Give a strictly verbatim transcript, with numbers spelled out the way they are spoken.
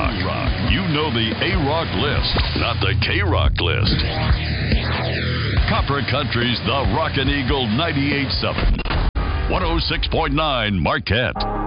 Rock. You know the A-Rock list, not the K-Rock list. Copper Country's The Rockin' Eagle ninety-eight point seven. one oh six point nine Marquette.